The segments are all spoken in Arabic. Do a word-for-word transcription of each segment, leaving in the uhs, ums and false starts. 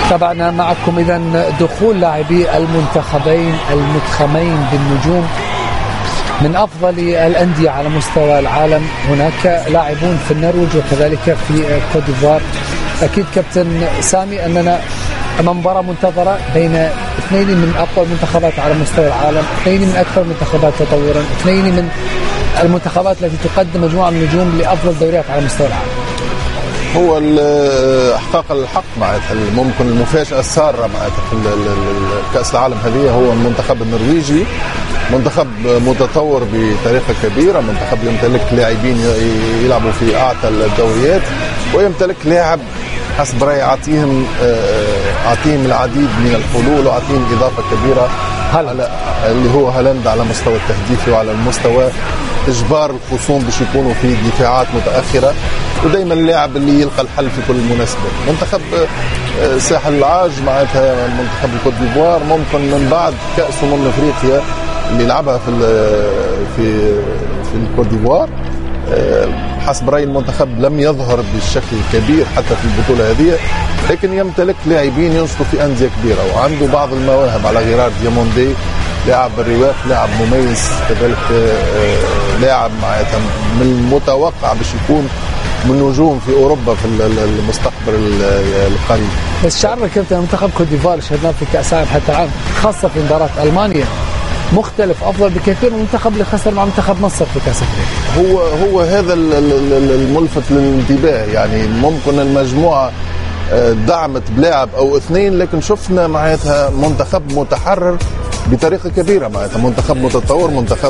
تابعنا معكم إذا دخول لاعبي المنتخبين المتخمين بالنجوم من أفضل الأندية على مستوى العالم. هناك لاعبون في النرويج وكذلك في كوت ديفوار. أكيد كابتن سامي أننا أمام مباراة منتظرة بين اثنين من أقوى المنتخبات على مستوى العالم، اثنين من أكثر المنتخبات تطورا، اثنين من المنتخبات التي تقدم مجموعة من النجوم لأفضل دوريات على مستوى العالم. هو احقاق الحق معناتها ممكن المفاجأة السارة معناتها في كأس العالم هذه هو المنتخب النرويجي، منتخب متطور بطريقة كبيرة، منتخب يمتلك لاعبين يلعبوا في أعتى الدوريات، ويمتلك لاعب حسب رأيي عطيهم عطيهم العديد من الحلول وعطيهم إضافة كبيرة على اللي هو هالاند على مستوى التهديفي وعلى المستوى إجبار الخصوم باش يكونوا في دفاعات متأخرة، ودائما اللاعب اللي يلقى الحل في كل مناسبة. منتخب ساحل العاج معناتها منتخب الكوت ديفوار ممكن من بعد كأس أمم أفريقيا اللي لعبها في في في الكوت ديفوار حسب رأي المنتخب لم يظهر بالشكل الكبير حتى في البطولة هذه، لكن يمتلك لاعبين ينشطوا في أندية كبيرة وعنده بعض المواهب على غرار دياموندي، لاعب الرواق، لاعب مميز، كذلك لاعب معناتها من المتوقع باش يكون من نجوم في اوروبا في المستقبل القريب. بس شعرنا كابتن منتخب كوت ديفوار شهدناه في كأس العالم حتى الآن خاصة في مباراة ألمانيا مختلف افضل بكثير من المنتخب اللي خسر مع منتخب مصر في كاس افريقيا. هو هو هذا الملفت للانتباه، يعني ممكن المجموعه دعمت بلاعب او اثنين، لكن شفنا معناتها منتخب متحرر بطريقه كبيره، معناتها منتخب متطور، منتخب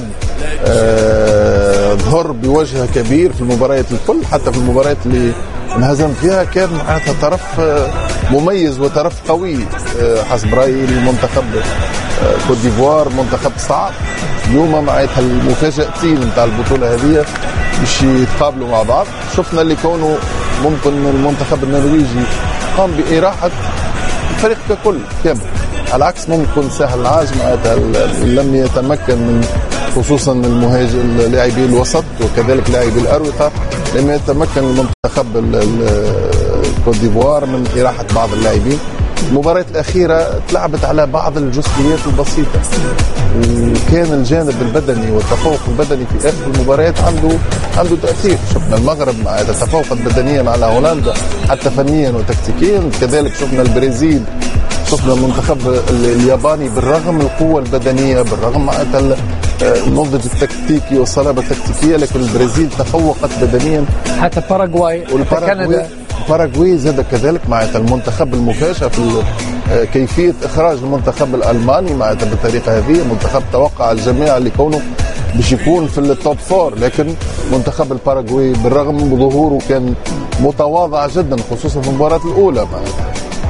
آه ظهر بوجه كبير في المباريات الكل، حتى في المباريات اللي انهزم فيها كان معناتها طرف آه مميز وطرف قوي آه حسب رايي المنتخب آه كوت ديفوار منتخب صعب. اليوم معناتها المفاجاتين نتاع البطوله هذه باش يتقابلوا مع بعض. شفنا اللي كونه ممكن المنتخب النرويجي قام باراحه الفريق ككل كامل، على عكس ممكن ساحل العاج معناتها لم يتمكن من خصوصا المهاجم لاعبي الوسط وكذلك لاعبي الاروقه، لم يتمكن المنتخب الكوت ديفوار من اراحه بعض اللاعبين. المباريات الاخيره تلعبت على بعض الجزئيات البسيطه، وكان الجانب البدني والتفوق البدني في اخر المباريات عنده عنده تاثير. شفنا المغرب مع تفوقت بدنيا على هولندا حتى فنيا وتكتيكيا، كذلك شفنا البرازيل، شفنا المنتخب الياباني بالرغم من القوة البدنية، بالرغم من النضج التكتيكي والصلابة التكتيكية، لكن البرازيل تفوقت بدنيا. حتى باراغواي وكندا باراغواي زاد كذلك معناتها المنتخب المفاجئ في كيفية إخراج المنتخب الألماني معناتها بالطريقة هذه. منتخب توقع الجميع اللي كونه باش يكون في التوب فور، لكن منتخب الباراغواي بالرغم من ظهوره كان متواضع جدا خصوصا في المباراة الأولى معناتها.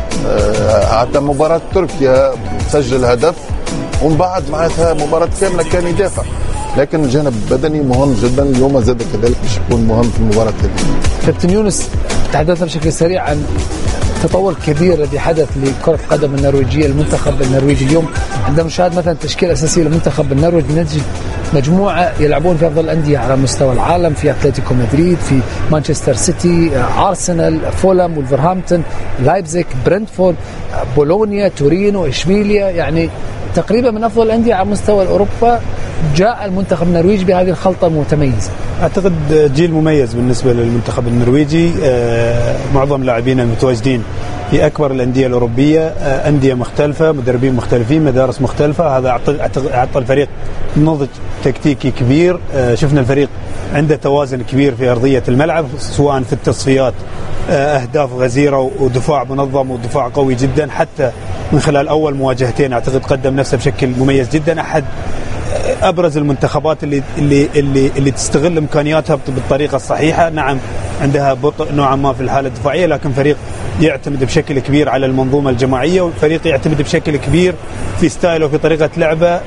حتى مباراة تركيا سجل هدف ومن بعد معناتها مباراة كاملة كان يدافع، لكن الجانب البدني مهم جدا. اليوم زاد كذلك باش يكون مهم في المباراة هذه. كابتن يونس، تحدثنا بشكل سريع عن تطور كبير الذي حدث لكرة القدم النرويجية. المنتخب النرويجي اليوم عندما نشاهد مثلا تشكيل أساسي لمنتخب النرويج نجد مجموعة يلعبون في أفضل الأندية على مستوى العالم، في أتلتيكو مدريد، في مانشستر سيتي، أرسنال، فولام، ولفرهامبتون، لايبزيك، برنتفورد، بولونيا، تورينو، إشبيليا، يعني تقريبا من أفضل الأندية على مستوى أوروبا. جاء المنتخب النرويجي بهذه الخلطة المتميزة. أعتقد جيل مميز بالنسبة للمنتخب النرويجي، معظم لاعبين المتواجدين في أكبر الأندية الأوروبية، أندية مختلفة، مدربين مختلفين، مدارس مختلفة. هذا أعطى الفريق نضج تكتيكي كبير. شفنا الفريق عنده توازن كبير في أرضية الملعب، سواء في التصفيات أهداف غزيرة ودفاع منظم ودفاع قوي جدا. حتى من خلال أول مواجهتين أعتقد قدم نفسه بشكل مميز جدا. أحد أبرز المنتخبات اللي اللي اللي اللي تستغل إمكانياتها بالطريقة الصحيحة. نعم عندها بطء نوعا ما في الحالة الدفاعية، لكن فريق يعتمد بشكل كبير على المنظومة الجماعية، وفريق يعتمد بشكل كبير في ستايله وفي طريقة لعبه،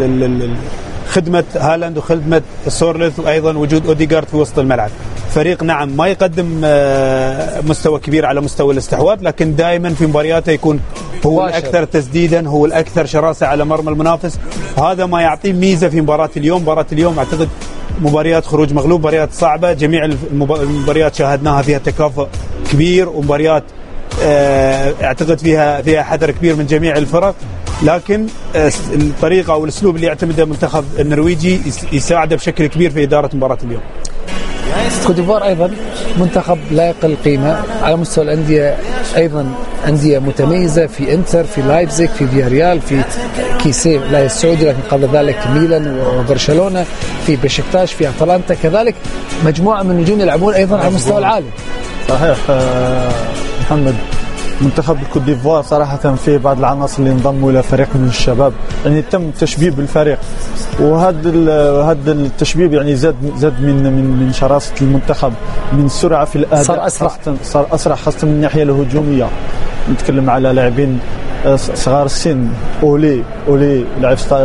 خدمة هالاند وخدمة سورلوث، وأيضا وجود أوديغارد في وسط الملعب. فريق نعم ما يقدم مستوى كبير على مستوى الاستحواذ، لكن دائما في مبارياته يكون هو الأكثر تسديدا، هو الأكثر شراسة على مرمى المنافس. هذا ما يعطيه ميزة في مباراة اليوم. مباراة اليوم أعتقد مباريات خروج مغلوب، مباريات صعبة، جميع المباريات شاهدناها فيها تكافؤ كبير، ومباريات اعتقد فيها فيها حذر كبير من جميع الفرق، لكن الطريقه او الاسلوب اللي يعتمده المنتخب النرويجي يساعده بشكل كبير في اداره مباراه اليوم. كوت ديفوار ايضا منتخب لا يقل قيمه على مستوى الانديه، ايضا انديه متميزه في انتر، في لايبزيج، في فياريال، في كيسيه لا السعودي، لكن قبل ذلك ميلان وبرشلونه، في بشكتاش، في اتلانتا، كذلك مجموعه من النجوم يلعبون ايضا على مستوى العالم. صحيح محمد، منتخب الكوت ديفوار صراحة فيه بعض العناصر اللي انضموا إلى فريق من الشباب، يعني تم تشبيب الفريق، وهذا هذا التشبيب يعني زاد زاد من من من شراسة المنتخب، من سرعة في الأداء، صار أسرع صار أسرع خاصة من الناحية الهجومية. نتكلم على لاعبين صغار السن، أولي أولي لاعب في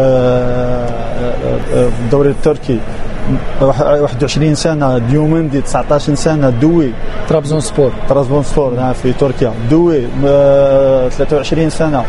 الدوري التركي واحد وعشرين سنة، ديومندي تسعة عشر سنة، دوي طرابزون سبور طرابزون سبور في تركيا، دوي ثلاثة وعشرين سنة،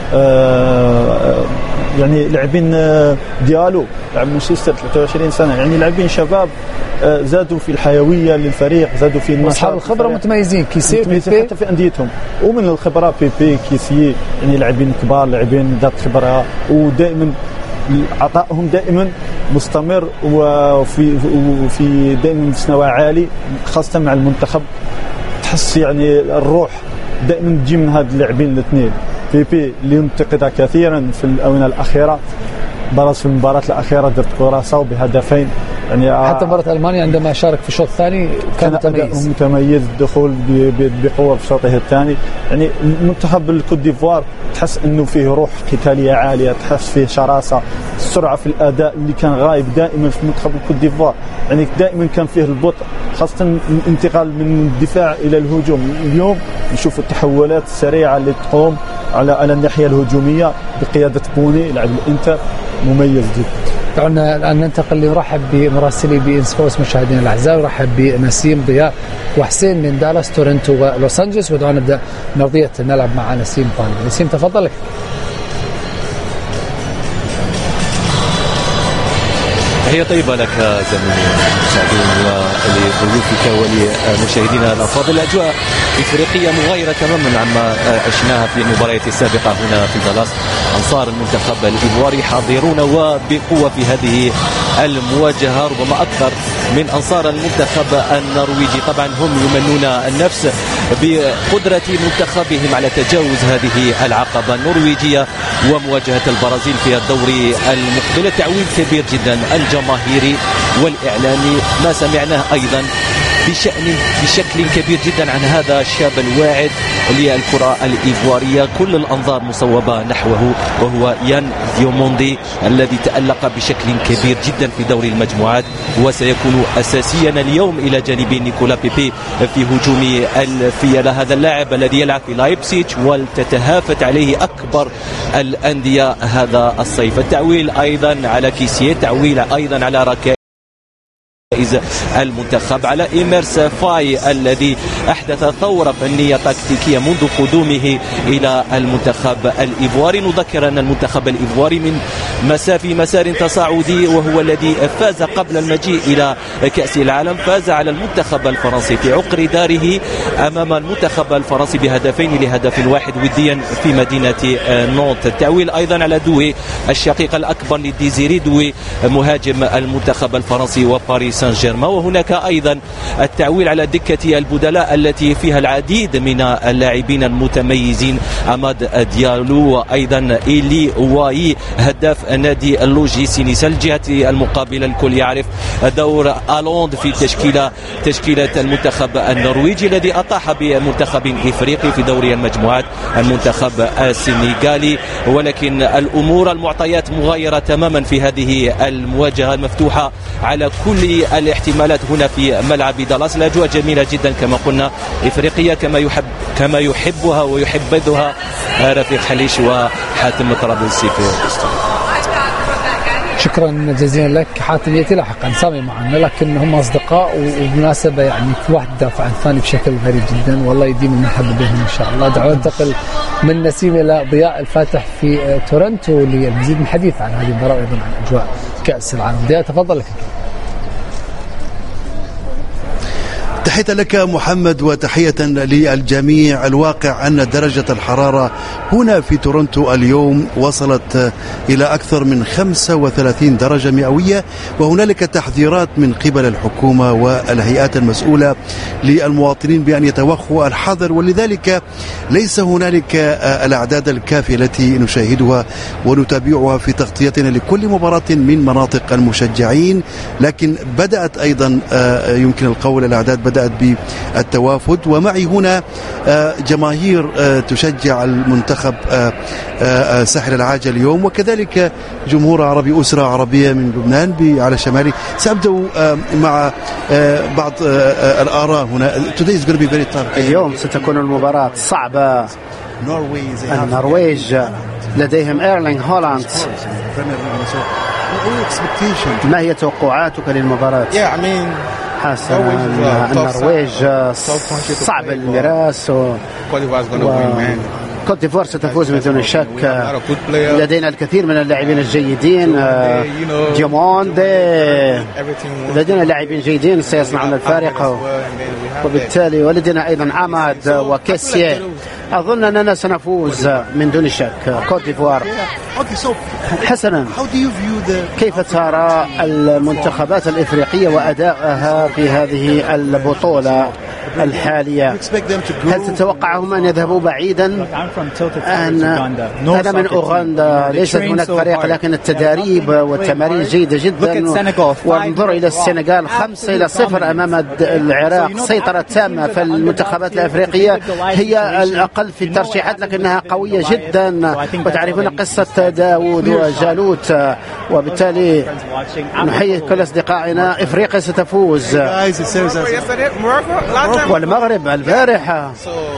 يعني لاعبين ديالو لاعب مانشستر ثلاثة وعشرين سنة، يعني لاعبين شباب زادوا في الحيوية للفريق، زادوا في النشاط، أصحاب الخبرة متميزين، كيسيه حتى في أنديتهم، ومن الخبرة بيبي كيسيه، يعني لاعبين كبار، لاعبين ذات خبرة، ودائما عطائهم دائما مستمر وفي وفي دائما مستوى عالي، خاصة مع المنتخب. تحس يعني الروح دائما تجي من هاد اللاعبين الاثنين. بيبي اللي ينتقدها كثيرا في الآونة الأخيرة، برز في المباراة الأخيرة ضد كوراساو بهدفين، يعني حتى مباراة ألمانيا عندما شارك في الشوط الثاني كان متميز متميز الدخول بقوة في شوطه الثاني. يعني المنتخب الكوت ديفوار تحس انه فيه روح قتالية عالية، تحس فيه شراسة، السرعة في الأداء اللي كان غايب دائما في منتخب الكوت ديفوار، يعني دائما كان فيه البطء، خاصة الانتقال من الدفاع إلى الهجوم. اليوم نشوف التحولات السريعة اللي تقوم على على الناحية الهجومية بقيادة بوني لاعب الانتر، مميز جدا. دعونا الآن ننتقل لنرحب بمراسلي بي إن سبورتس مشاهدينا الأعزاء، ونرحب بنسيم ضياء وحسين من دالاس تورنتو ولوس أنجلوس، ودعونا نبدأ نرضية نلعب مع نسيم طالب. نسيم تفضل. تحية طيبة لك زميلي المشاهدين ولضيوفك ولمشاهدينا الأفاضل. الأجواء إفريقية مغايرة تماما عما عشناها في المباريات السابقة هنا في دالاس. أنصار المنتخب الإيفواري حاضرون وبقوة في هذه المواجهة، ربما أكثر من أنصار المنتخب النرويجي. طبعا هم يمنون النفس بقدرة منتخبهم على تجاوز هذه العقبة النرويجية ومواجهة البرازيل في الدور المقبل. تعويل كبير جدا الجماهيري والإعلامي، ما سمعناه أيضا بشأن بشكل كبير جدا عن هذا الشاب الواعد للكرة الإيفوارية. كل الأنظار مصوبة نحوه، وهو يان ديوموندي الذي تألق بشكل كبير جدا في دوري المجموعات، وسيكون أساسيا اليوم إلى جانب نيكولا بيبي في هجوم الفيلا. هذا اللاعب الذي يلعب في لايبسيج وتتهافت عليه أكبر الأندية هذا الصيف. التعويل أيضا على كيسيه، تعويل أيضا على ركائز المنتخب، على إيميرس فاي الذي أحدث ثورة فنية تكتيكية منذ قدومه إلى المنتخب الإيفواري. نذكر أن المنتخب الإيفواري من مسار في مسار تصاعدي، وهو الذي فاز قبل المجيء إلى كأس العالم، فاز على المنتخب الفرنسي في عقر داره أمام المنتخب الفرنسي بهدفين لهدف واحد وديا في مدينة نونت. التعويل أيضا على دوي الشقيق الأكبر لديزيري دوي مهاجم المنتخب الفرنسي وباريس سان جيرمان. وهناك أيضا التعويل على دكة البدلاء التي فيها العديد من اللاعبين المتميزين، أماد ديالو وأيضا إيلي واي هداف نادي اللوجي سينيسا. الجهة المقابلة الكل يعرف دور ألوند في تشكيلة تشكيلة المنتخب النرويجي الذي أطاح بمنتخب إفريقي في دوري المجموعات المنتخب السنغالي، ولكن الأمور المعطيات مغايرة تماما في هذه المواجهة المفتوحة على كل الاحتمالات هنا في ملعب دالاس. الأجواء جميلة جدا كما قلنا، إفريقية كما يحب كما يحبها ويحبذها رفيق حليش وحاتم طرابلسي في الاستوديو. شكرا جزيلا لك حاتم. يأتي لاحقا سامي معنا، لكن هم أصدقاء وبمناسبة يعني كل واحد دافع عن الثاني بشكل غريب جدا، والله يديم المحبة بهم إن شاء الله. دعونا ننتقل من نسيم إلى ضياء الفاتح في تورنتو للمزيد من الحديث عن هذه المباراة وأيضا عن أجواء كأس العالم. ضياء تفضل لك. تحية لك محمد وتحية للجميع. الواقع أن درجة الحرارة هنا في تورونتو اليوم وصلت إلى أكثر من خمسة وثلاثين درجة مئوية، وهنالك تحذيرات من قبل الحكومة والهيئات المسؤولة للمواطنين بأن يتوخوا الحذر، ولذلك ليس هنالك الأعداد الكافية التي نشاهدها ونتابعها في تغطيتنا لكل مباراة من مناطق المشجعين، لكن بدأت أيضا يمكن القول الأعداد بدأت بالتوافد. ومعي هنا جماهير تشجع المنتخب ساحل العاج اليوم، وكذلك جمهور عربي، أسرة عربية من لبنان على شمالي. سأبدأ مع بعض الآراء هنا. اليوم ستكون المباراة صعبة. النرويج لديهم إيرلينغ هولاند. ما هي توقعاتك للمباراة؟ حسنا، النرويج صعب المراس و... كوت ديفوار ستفوز بدون شك. لدينا الكثير من اللاعبين الجيدين، ديوموند، لدينا لاعبين جيدين سيصنعون الفارق، وبالتالي ولدينا أيضا عماد وكيسيه. أظن أننا سنفوز من دون شك. كوت ديفوار. حسنا، كيف ترى المنتخبات الإفريقية وأدائها في هذه البطولة الحالية؟ هل تتوقعهم أن يذهبوا بعيدا؟ أنا, أنا من أوغندا، ليست هناك فريق، لكن التدريب والتمارين جيدة جدا. وانظر إلى السنغال خمسة إلى صفر أمام العراق. سيطرة تامة. في المنتخبات الأفريقية هي الأقل في الترشيحات لكنها قوية جدا، وتعرفون قصة داود وجالوت، وبالتالي نحيي كل أصدقائنا. إفريقيا ستفوز. والمغرب البارحة،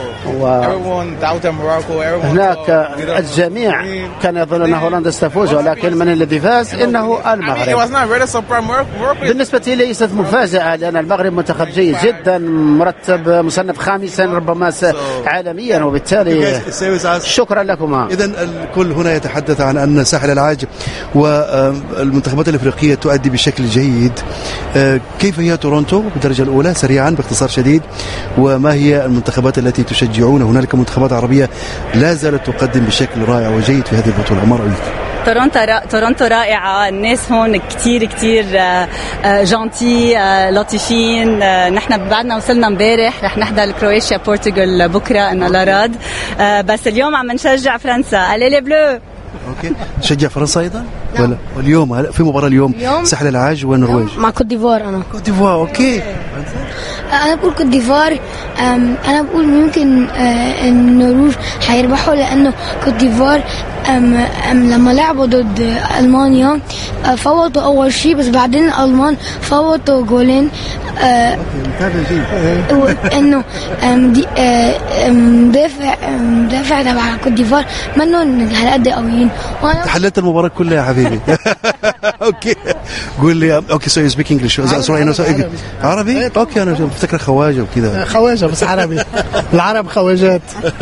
وهناك الجميع كان يظن أن هولندا ستفوز، ولكن من الذي فاز؟ إنه المغرب. بالنسبة لي ليست مفاجأة، لأن المغرب منتخب جيد جدا، مرتب مصنف خامسا ربما عالميا، وبالتالي شكرا لكما. إذن الكل هنا يتحدث عن أن ساحل العاج والمنتخبات الأفريقية تؤدي بشكل جيد. كيف هي تورونتو بالدرجة الأولى سريعا باختصار شديد، وما هي المنتخبات التي تشجعون؟ هنالك منتخبات عربية لا زالت تقدم بشكل رائع وجيد في هذه البطولة، ما رأيك؟ تورونتو را... تورونتو رائعة. الناس هون كتير كتير جانتي لطيفين. نحن بعدنا وصلنا امبارح، رح نحضر كرواتيا بورتغال بكرة ان الاراد، بس اليوم عم نشجع فرنسا. الي لي بلو. اوكي، تشجع فرنسا ايضا ولا؟ واليوم في مباراة اليوم ساحل العاج والنرويج مع كوت ديفوار. انا كوت ديفوار. اوكي، انا بقول كوت ديفوار. انا بقول ممكن النرويج حيربحوا، لانه كوت ديفوار أم أم لما لعبوا ضد ألمانيا فوتوا أول شيء، بس بعدين الألمان فوتوا جولين. إنه مدافع مدافع تبع كوت ديفوار منهم هالقد قويين. تحللت المباراة كلها يا حبيبي. أوكي، قول لي. أوكي، سو يو سبيك إنجلش؟ عربي؟ أوكي، أنا بفتكر خواجة وكذا. خواجة بس عربي. العرب خواجات.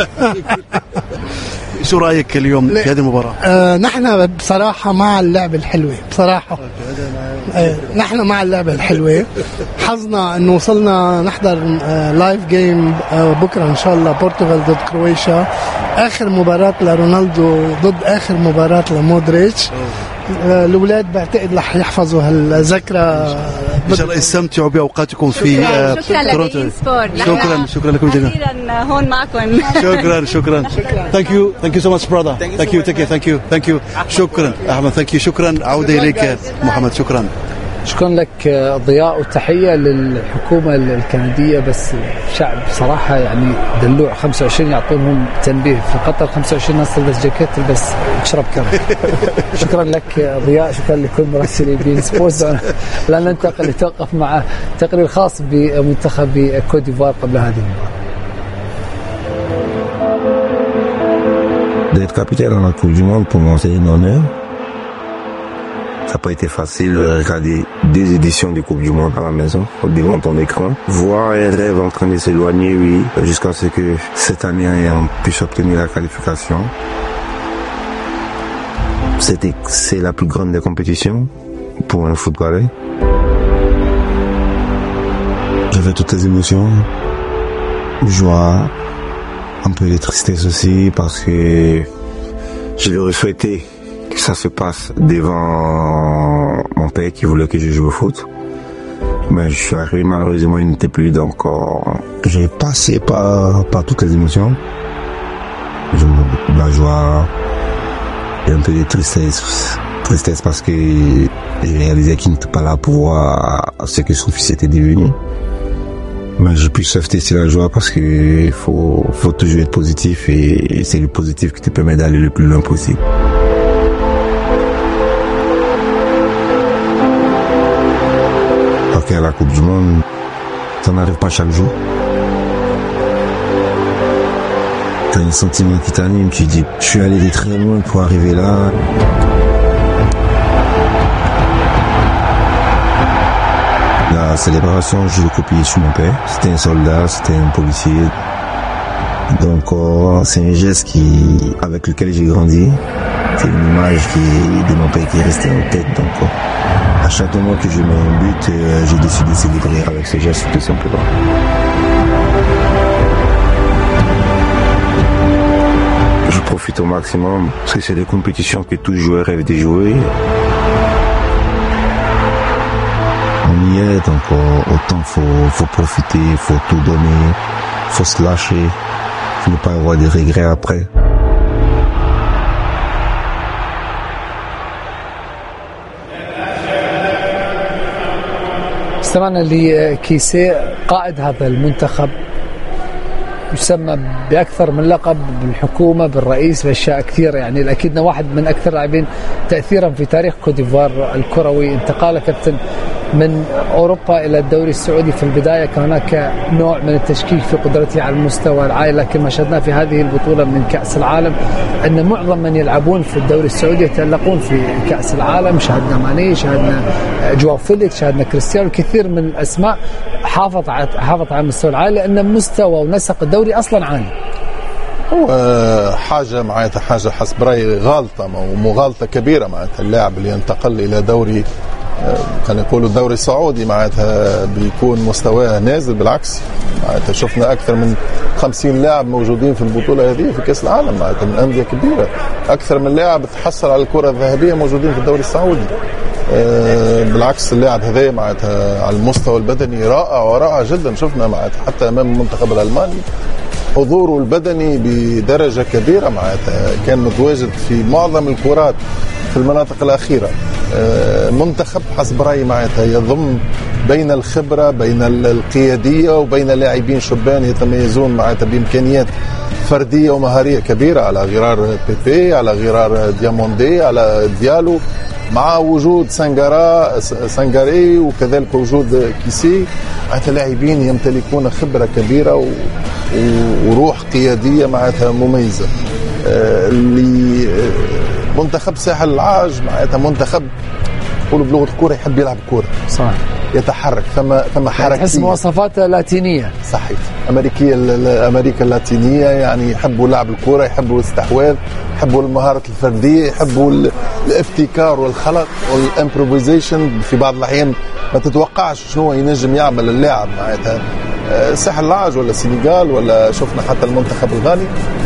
شو رأيك اليوم في هذه المباراة؟ آه نحن بصراحة مع اللعبة الحلوة بصراحة. آه نحن مع اللعبة الحلوة. حظنا انه وصلنا نحضر آه لايف جيم آه بكرة ان شاء الله، بورتغال ضد كرواتيا، اخر مباراة لرونالدو ضد اخر مباراة لمودريتش. الأولاد بعتقد رح يحفظوا هالذكرى. إن شاء الله استمتعوا بأوقاتكم في تورونتو. شكرا شكرا لكم جميعا. أخيرا هون معكم. شكرا شكرا. Thank you thank you so much brother. Thank you thank you thank you thank you. شكرا أحمد. Thank you. شكرا. عودة إليك محمد. شكرا. شكرا لك ضياء، وتحية للحكومة الكندية. بس الشعب بصراحة يعني دلوع. خمسة وعشرين يعطونهم تنبيه. في قطر خمسة وعشرين ناس تلبس جاكيت، تلبس اشرب كرك. شكرا لك ضياء، شكرا لكل مراسلي بين سبورتس. لا ننتقل لتوقف مع تقرير خاص بمنتخب كوت ديفوار قبل هذه المباراة. D'être capitaine dans la Coupe du Monde, pour moi, c'est un honneur. Ça n'a pas été facile de regarder deux éditions de Coupe du Monde à la maison, devant ton écran. Voir un rêve en train de s'éloigner, oui, jusqu'à ce que cette année, on puisse obtenir la qualification. C'était, c'est la plus grande des compétitions pour un footballeur. j'avais toutes les émotions, joie, un peu de tristesse aussi parce que je l'aurais souhaité que ça se passe devant mon père qui voulait que je joue au foot. Mais je suis arrivé, malheureusement il n'était plus, donc euh, j'ai passé par, par toutes les émotions. Je, la joie et un peu de tristesse, tristesse parce que j'ai réalisé qu'il n'était pas là pour voir ce que son fils était devenu. Mais je puis sauveter c'est la joie parce qu'il faut, faut toujours être positif et c'est le positif qui te permet d'aller le plus loin possible. À la Coupe du Monde, ça n'arrive pas chaque jour. T'as un sentiment qui t'anime, tu dis je suis allé de très loin pour arriver là. La célébration, je l'ai copié sur mon père. C'était un soldat, c'était un policier. Donc euh, c'est un geste qui, avec lequel j'ai grandi. C'est une image qui, de mon père qui est restée en tête. Donc euh, à chaque moment que je mets un but, euh, j'ai décidé de célébrer avec ce geste tout simplement. Je profite au maximum parce que c'est des compétitions que tout joueur rêve de jouer. On y est, donc euh, autant faut, faut profiter, faut tout donner, faut se lâcher, faut ne pas avoir des regrets après. استمعنا لكيسي قائد هذا المنتخب، يسمى بأكثر من لقب بالحكومة بالرئيس بأشياء كثيرة، يعني الأكيد واحد من أكثر اللاعبين تأثيرا في تاريخ كوت ديفوار الكروي. انتقال كابتن من أوروبا إلى الدوري السعودي في البداية كان هناك نوع من التشكيك في قدرته على المستوى العالي، لكن ما شاهدناه في هذه البطولة من كأس العالم أن معظم من يلعبون في الدوري السعودي يتألقون في كأس العالم. شاهدنا ماني، شاهدنا جواو فيليكس، شاهدنا كريستيانو، كثير من الأسماء حافظ على حافظ على المستوى العالي لأن مستوى ونسق الدوري أصلا عالي. هو حاجة معناتها حاجة حسب رأيي غلطة ومغالطة كبيرة معناتها اللاعب اللي ينتقل إلى دوري خلينا نقولوا الدوري السعودي معناتها بيكون مستواه نازل. بالعكس معناتها شفنا أكثر من خمسين لاعب موجودين في البطولة هذه في كأس العالم معناتها من أندية كبيرة، أكثر من لاعب تحصل على الكرة الذهبية موجودين في الدوري السعودي. بالعكس اللاعب هذا معناتها على المستوى البدني رائع ورائع جدا. شفنا معناتها حتى أمام المنتخب الألماني حضوره البدني بدرجة كبيرة معناتها كان متواجد في معظم الكرات في المناطق الأخيرة. منتخب حسب رأيي معناتها يضم بين الخبرة بين القيادية وبين لاعبين شبان يتميزون معناتها بإمكانيات فردية ومهارية كبيرة على غرار بيبي، على غرار دياموندي، على ديالو، مع وجود سانغارا سانغاري وكذلك وجود كيسي. معناتها لاعبين يمتلكون خبرة كبيرة و... وروح قيادية معناتها مميزة. اللي منتخب ساحل العاج معناتها منتخب يقولوا بلغة الكورة يحب يلعب كورة صح، يتحرك ثم ثم حركة تحس مواصفاته لاتينية صحيح، أمريكية أمريكا اللاتينية، يعني يحبوا لعب الكورة، يحبوا الاستحواذ، يحبوا المهارة الفردية، يحبوا الابتكار والخلق والامبروفيزيشن. في بعض الأحيان ما تتوقعش شنو ينجم يعمل اللاعب معناتها. ساحل العاج ولا السنغال ولا شفنا حتى المنتخب الغاني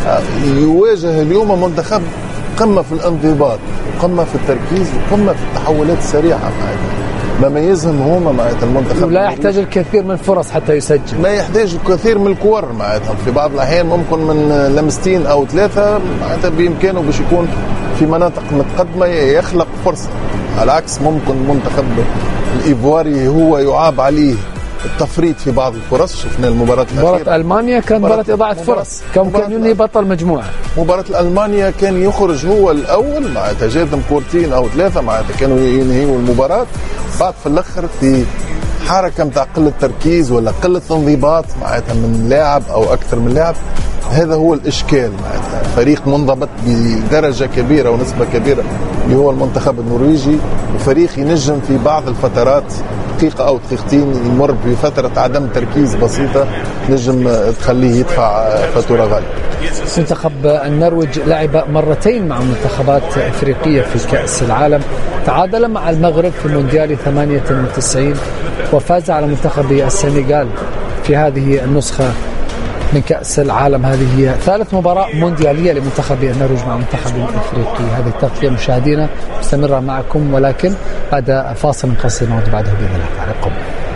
يواجه اليوم منتخب قمة في الانضباط، قمة في التركيز، وقمة في التحولات السريعة معناتها. ما ميزهم هما معناتها المنتخب لا يحتاج الكثير من الفرص حتى يسجل، ما يحتاج الكثير من الكور معناتها. في بعض الأحيان ممكن من لمستين أو ثلاثة معناتها بإمكانه باش يكون في مناطق متقدمة يخلق فرصة. على عكس ممكن منتخب الإيفواري هو يعاب عليه التفريط في بعض الفرص. شفنا المباراة الأخيرة مباراة ألمانيا كان مباراة إضاعة فرص، كان ممكن ينهي بطل مجموعة. مباراة ألمانيا كان يخرج هو الأول معناتها جاتهم كورتين أو ثلاثة معناتها كانوا ينهيوا المباراة، بعد في الأخر في حركة متاع قلة تركيز ولا قلة انضباط معناتها من لاعب أو أكثر من لاعب. هذا هو الإشكال معناتها. فريق منضبط بدرجة كبيرة ونسبة كبيرة اللي هو المنتخب النرويجي، وفريق ينجم في بعض الفترات دقيقة أو دقيقتين يمر بفترة عدم تركيز بسيطة نجم تخليه يدفع فاتورة غالية. منتخب النرويج لعب مرتين مع منتخبات إفريقية في كأس العالم، تعادل مع المغرب في مونديال ثمانية وتسعين وفاز على منتخب السنغال في هذه النسخة من كأس العالم. هذه هي ثالث مباراة مونديالية لمنتخب النرويج مع منتخب إفريقي. هذه التغطية مشاهدينا مستمرة معكم، ولكن بعد فاصل قصير نعود بعده بإذن الله تعالى.